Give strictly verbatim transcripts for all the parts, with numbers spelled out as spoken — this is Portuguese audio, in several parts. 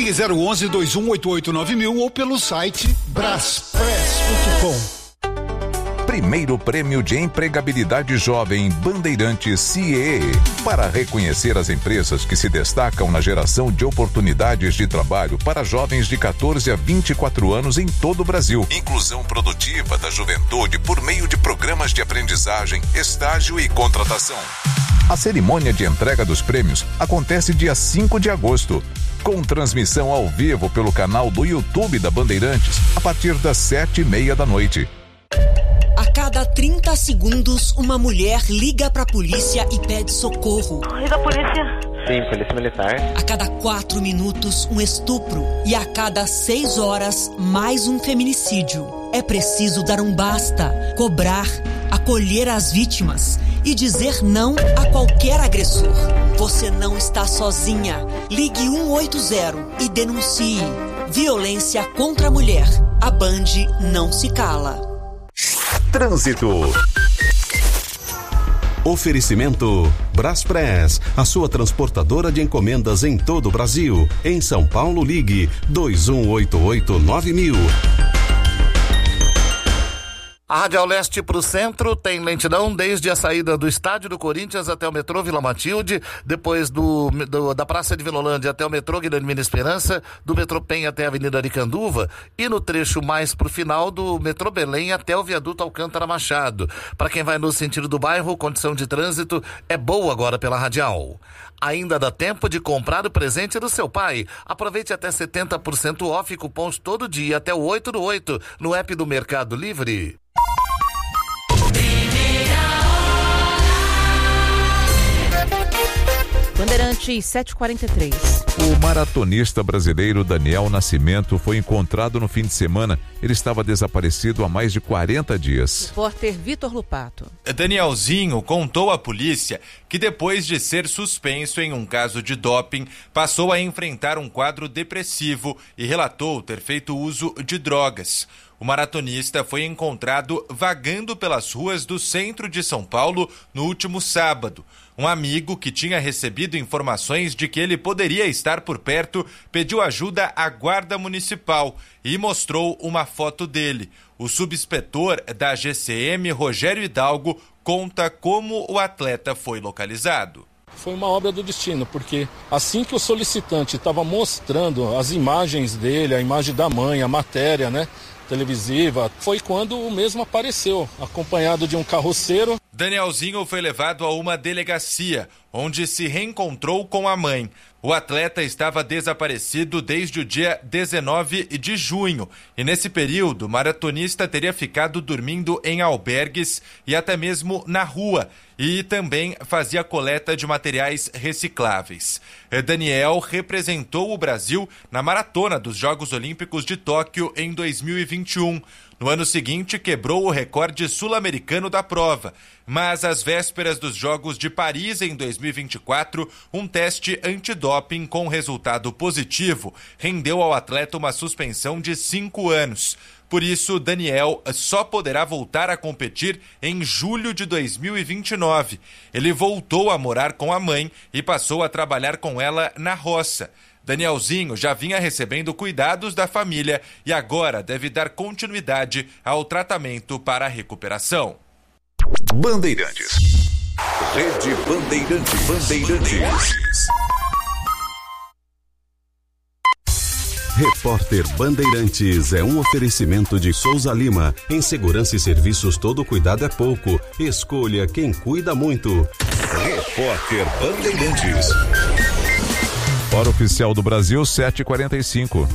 Ligue zero onze, dois um oito oito, nove mil ou pelo site braspress ponto com. Primeiro Prêmio de Empregabilidade Jovem Bandeirantes C E E, para reconhecer as empresas que se destacam na geração de oportunidades de trabalho para jovens de quatorze a vinte e quatro anos em todo o Brasil. Inclusão produtiva da juventude por meio de programas de aprendizagem, estágio e contratação. A cerimônia de entrega dos prêmios acontece dia cinco de agosto, com transmissão ao vivo pelo canal do YouTube da Bandeirantes, a partir das sete e meia da noite. A cada trinta segundos, uma mulher liga pra polícia e pede socorro. Liga a polícia. Sim, polícia militar. A cada quatro minutos, um estupro. E a cada seis horas, mais um feminicídio. É preciso dar um basta, cobrar, acolher as vítimas e dizer não a qualquer agressor. Você não está sozinha. Ligue um oito zero e denuncie. Violência contra a mulher. A Band não se cala. Trânsito. Oferecimento Braspress, a sua transportadora de encomendas em todo o Brasil. Em São Paulo, ligue dois um oito oito, nove mil. A Radial Leste para o centro tem lentidão desde a saída do estádio do Corinthians até o metrô Vila Matilde, depois do, do, da Praça de Vilolândia até o metrô Guilhermina Esperança, do metrô Penha até a Avenida Aricanduva e no trecho mais para o final do metrô Belém até o viaduto Alcântara Machado. Para quem vai no sentido do bairro, condição de trânsito é boa agora pela Radial. Ainda dá tempo de comprar o presente do seu pai. Aproveite até setenta por cento off e cupons todo dia até o oito do oito no app do Mercado Livre. Bandeirantes sete e quarenta e três. O maratonista brasileiro Daniel Nascimento foi encontrado no fim de semana. Ele estava desaparecido há mais de quarenta dias. Repórter Vitor Lupato. Danielzinho contou à polícia que depois de ser suspenso em um caso de doping, passou a enfrentar um quadro depressivo e relatou ter feito uso de drogas. O maratonista foi encontrado vagando pelas ruas do centro de São Paulo no último sábado. Um amigo que tinha recebido informações de que ele poderia estar por perto pediu ajuda à Guarda Municipal e mostrou uma foto dele. O subinspetor da G C M, Rogério Hidalgo, conta como o atleta foi localizado. Foi uma obra do destino, porque assim que o solicitante estava mostrando as imagens dele, a imagem da mãe, a matéria, né, televisiva, foi quando o mesmo apareceu, acompanhado de um carroceiro. Danielzinho foi levado a uma delegacia, onde se reencontrou com a mãe. O atleta estava desaparecido desde o dia dezenove de junho e nesse período o maratonista teria ficado dormindo em albergues e até mesmo na rua e também fazia coleta de materiais recicláveis. Daniel representou o Brasil na maratona dos Jogos Olímpicos de Tóquio em dois mil e vinte e um. No ano seguinte, quebrou o recorde sul-americano da prova, mas às vésperas dos Jogos de Paris em dois mil e vinte e quatro, um teste antidoping com resultado positivo rendeu ao atleta uma suspensão de cinco anos. Por isso, Daniel só poderá voltar a competir em julho de dois mil e vinte e nove. Ele voltou a morar com a mãe e passou a trabalhar com ela na roça. Danielzinho já vinha recebendo cuidados da família e agora deve dar continuidade ao tratamento para a recuperação. Bandeirantes. Rede Bandeirantes. Bandeirantes. Repórter Bandeirantes é um oferecimento de Souza Lima. Em segurança e serviços, todo cuidado é pouco. Escolha quem cuida muito. Repórter Bandeirantes. Hora oficial do Brasil, sete e quarenta e cinco.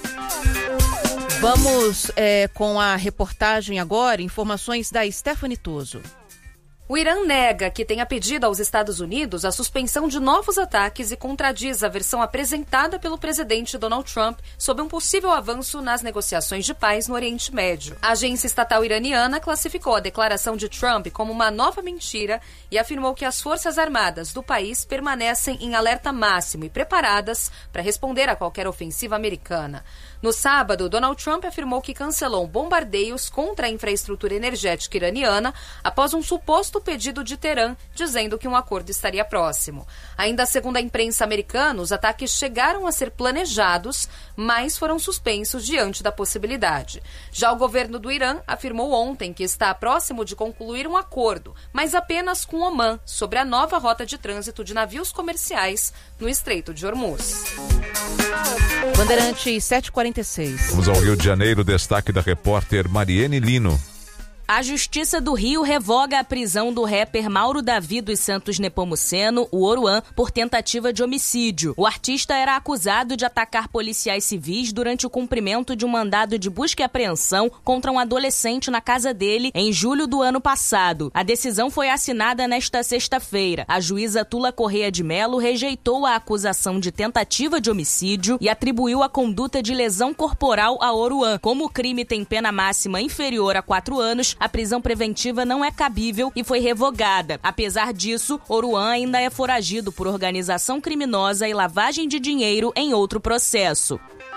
Vamos é, com a reportagem agora, informações da Stephanie Toso. O Irã nega que tenha pedido aos Estados Unidos a suspensão de novos ataques e contradiz a versão apresentada pelo presidente Donald Trump sobre um possível avanço nas negociações de paz no Oriente Médio. A agência estatal iraniana classificou a declaração de Trump como uma nova mentira e afirmou que as forças armadas do país permanecem em alerta máximo e preparadas para responder a qualquer ofensiva americana. No sábado, Donald Trump afirmou que cancelou bombardeios contra a infraestrutura energética iraniana após um suposto o pedido de Teherã, dizendo que um acordo estaria próximo. Ainda segundo a imprensa americana, os ataques chegaram a ser planejados, mas foram suspensos diante da possibilidade. Já o governo do Irã afirmou ontem que está próximo de concluir um acordo, mas apenas com Omã, sobre a nova rota de trânsito de navios comerciais no Estreito de Hormuz. Bandeirantes sete e quarenta e seis. Vamos ao Rio de Janeiro, destaque da repórter Mariene Lino. A Justiça do Rio revoga a prisão do rapper Mauro Davi dos Santos Nepomuceno, o Oruan, por tentativa de homicídio. O artista era acusado de atacar policiais civis durante o cumprimento de um mandado de busca e apreensão contra um adolescente na casa dele em julho do ano passado. A decisão foi assinada nesta sexta-feira. A juíza Tula Correia de Melo rejeitou a acusação de tentativa de homicídio e atribuiu a conduta de lesão corporal a Oruan. Como o crime tem pena máxima inferior a quatro anos, a prisão preventiva não é cabível e foi revogada. Apesar disso, Oruan ainda é foragido por organização criminosa e lavagem de dinheiro em outro processo.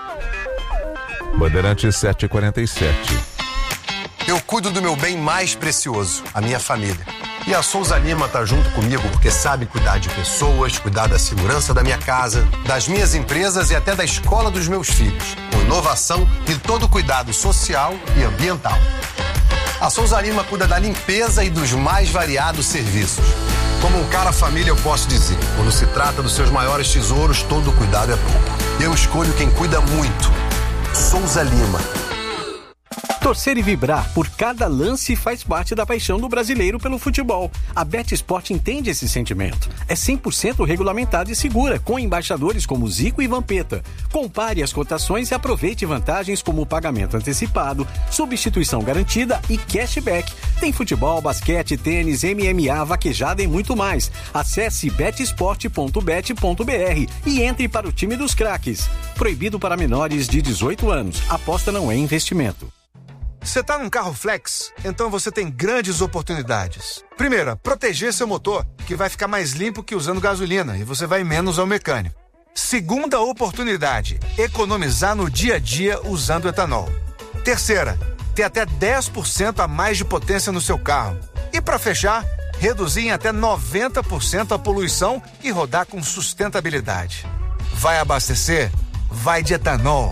Bandeirantes sete e quarenta e sete. Eu cuido do meu bem mais precioso, a minha família. E a Souza Lima tá junto comigo porque sabe cuidar de pessoas, cuidar da segurança da minha casa, das minhas empresas e até da escola dos meus filhos, com inovação e todo cuidado social e ambiental. A Souza Lima cuida da limpeza e dos mais variados serviços. Como um cara família, eu posso dizer, quando se trata dos seus maiores tesouros, todo cuidado é pouco. Eu escolho quem cuida muito. Souza Lima. Torcer e vibrar por cada lance faz parte da paixão do brasileiro pelo futebol. A BetSport entende esse sentimento. É cem por cento regulamentada e segura, com embaixadores como Zico e Vampeta. Compare as cotações e aproveite vantagens como o pagamento antecipado, substituição garantida e cashback. Tem futebol, basquete, tênis, M M A, vaquejada e muito mais. Acesse bet sport ponto bet ponto b r e entre para o time dos craques. Proibido para menores de dezoito anos. Aposta não é investimento. Você está num carro flex? Então você tem grandes oportunidades. Primeira, proteger seu motor, que vai ficar mais limpo que usando gasolina e você vai menos ao mecânico. Segunda oportunidade, economizar no dia a dia usando etanol. Terceira, ter até dez por cento a mais de potência no seu carro. E para fechar, reduzir em até noventa por cento a poluição e rodar com sustentabilidade. Vai abastecer? Vai de etanol.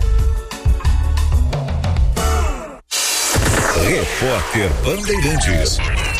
Repórter Bandeirantes.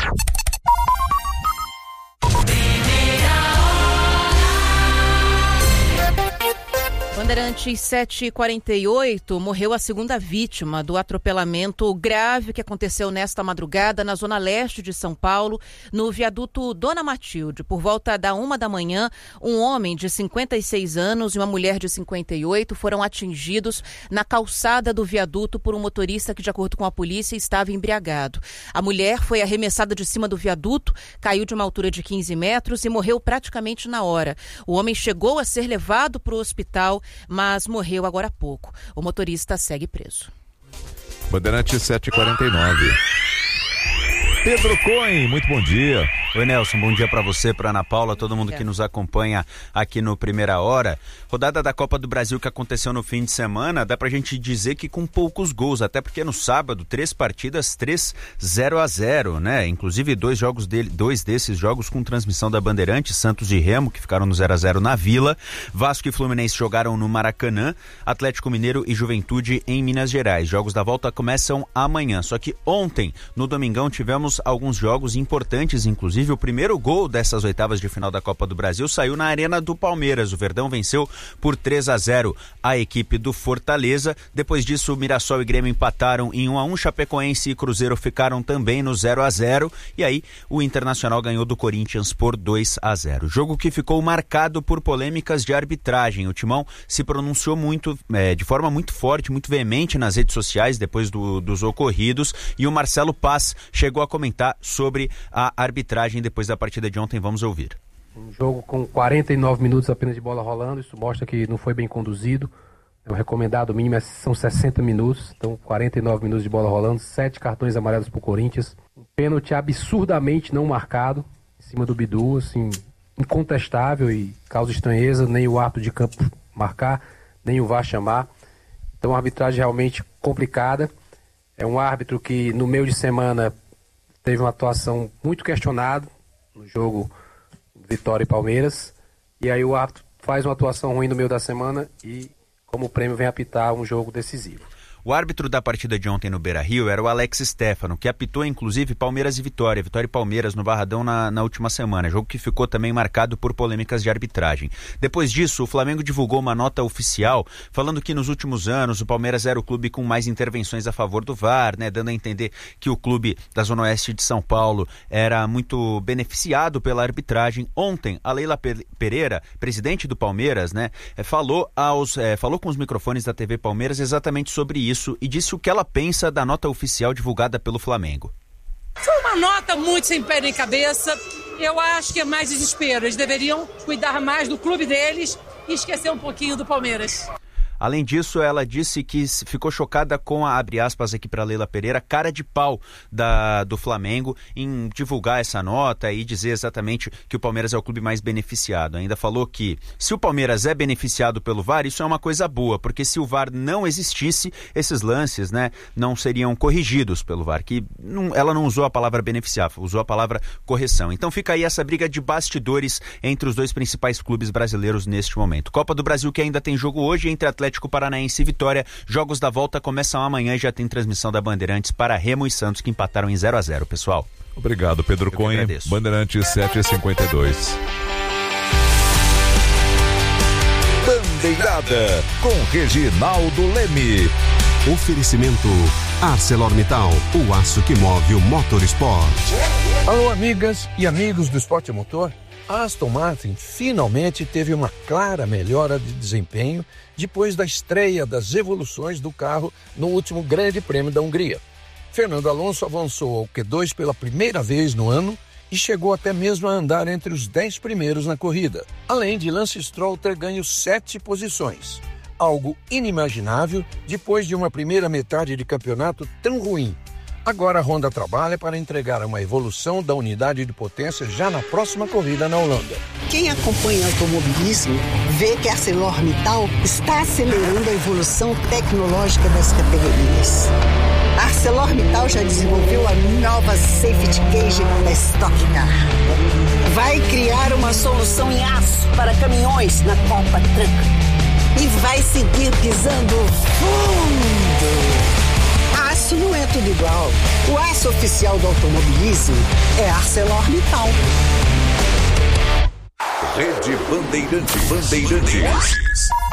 Bandeirantes sete e quarenta e oito, morreu a segunda vítima do atropelamento grave que aconteceu nesta madrugada na zona leste de São Paulo, no viaduto Dona Matilde. Por volta da uma da manhã, um homem de cinquenta e seis anos e uma mulher de cinquenta e oito foram atingidos na calçada do viaduto por um motorista que, de acordo com a polícia, estava embriagado. A mulher foi arremessada de cima do viaduto, caiu de uma altura de quinze metros e morreu praticamente na hora. O homem chegou a ser levado para o hospital, mas morreu agora há pouco. O motorista segue preso. Bandeirantes sete e quarenta e nove. Pedro Cohen, muito bom dia. Oi, Nelson, bom dia para você, para Ana Paula, todo mundo que nos acompanha aqui no Primeira Hora. Rodada da Copa do Brasil que aconteceu no fim de semana, dá pra gente dizer que com poucos gols, até porque no sábado, três partidas, três zero a zero, né? Inclusive dois jogos dele, dois desses jogos com transmissão da Bandeirantes, Santos e Remo, que ficaram no zero a zero na Vila. Vasco e Fluminense jogaram no Maracanã, Atlético Mineiro e Juventude em Minas Gerais. Jogos da volta começam amanhã, só que ontem, no domingão, tivemos alguns jogos importantes, inclusive o primeiro gol dessas oitavas de final da Copa do Brasil saiu na Arena do Palmeiras. O Verdão venceu por três a zero a equipe do Fortaleza. Depois disso, o Mirassol e Grêmio empataram em um a um. Chapecoense e Cruzeiro ficaram também no zero a zero. E aí, o Internacional ganhou do Corinthians por dois a zero. Jogo que ficou marcado por polêmicas de arbitragem. O Timão se pronunciou muito, é, de forma muito forte, muito veemente nas redes sociais depois do, dos ocorridos. E o Marcelo Paz chegou a comentar sobre a arbitragem depois da partida de ontem. Vamos ouvir. Um jogo com quarenta e nove minutos apenas de bola rolando, isso mostra que não foi bem conduzido. O recomendado mínimo são sessenta minutos, então quarenta e nove minutos de bola rolando, sete cartões amarelos pro Corinthians. Um pênalti absurdamente não marcado, em cima do Bidu, assim, incontestável e causa estranheza, nem o árbitro de campo marcar, nem o V A R chamar. Então, uma arbitragem realmente complicada. É um árbitro que no meio de semana teve uma atuação muito questionada no jogo Vitória e Palmeiras, e aí o árbitro faz uma atuação ruim no meio da semana e, como prêmio, vem apitar um jogo decisivo. O árbitro da partida de ontem no Beira-Rio era o Alex Stefano, que apitou inclusive Palmeiras e Vitória, Vitória e Palmeiras no Barradão na, na última semana, jogo que ficou também marcado por polêmicas de arbitragem. Depois disso, o Flamengo divulgou uma nota oficial falando que nos últimos anos o Palmeiras era o clube com mais intervenções a favor do V A R, né, dando a entender que o clube da Zona Oeste de São Paulo era muito beneficiado pela arbitragem. Ontem, a Leila Pereira, presidente do Palmeiras, né, falou, aos, é, falou com os microfones da T V Palmeiras exatamente sobre isso. Isso, e disse o que ela pensa da nota oficial divulgada pelo Flamengo. Foi uma nota muito sem pé nem cabeça. Eu acho que é mais desespero. Eles deveriam cuidar mais do clube deles e esquecer um pouquinho do Palmeiras. Além disso, ela disse que ficou chocada com a, abre aspas aqui para Leila Pereira, cara de pau da, do Flamengo em divulgar essa nota e dizer exatamente que o Palmeiras é o clube mais beneficiado. Ainda falou que se o Palmeiras é beneficiado pelo V A R, isso é uma coisa boa, porque se o V A R não existisse, esses lances, né, não seriam corrigidos pelo V A R, que não, ela não usou a palavra beneficiar, usou a palavra correção. Então fica aí essa briga de bastidores entre os dois principais clubes brasileiros neste momento. Copa do Brasil que ainda tem jogo hoje entre Atlético Atlético Paranaense e Vitória. Jogos da volta começam amanhã e já tem transmissão da Bandeirantes para Remo e Santos, que empataram em zero a zero, pessoal. Obrigado, Pedro Cunha. Bandeirantes sete e cinquenta e dois. Bandeirada com Reginaldo Leme. Oferecimento ArcelorMittal, o aço que move o motorsport. Alô, amigas e amigos do esporte motor. A Aston Martin finalmente teve uma clara melhora de desempenho depois da estreia das evoluções do carro no último Grande Prêmio da Hungria. Fernando Alonso avançou ao Q dois pela primeira vez no ano e chegou até mesmo a andar entre os dez primeiros na corrida, além de Lance Stroll ter ganho sete posições, algo inimaginável depois de uma primeira metade de campeonato tão ruim. Agora a Honda trabalha para entregar uma evolução da unidade de potência já na próxima corrida na Holanda. Quem acompanha automobilismo vê que a ArcelorMittal está acelerando a evolução tecnológica das categorias. A ArcelorMittal já desenvolveu a nova Safety Cage da Stock Car. Vai criar uma solução em aço para caminhões na Copa Truck. E vai seguir pisando fundo. Aço não é tudo igual. O aço oficial do automobilismo é ArcelorMittal. Rede Bandeirantes. Bandeirantes.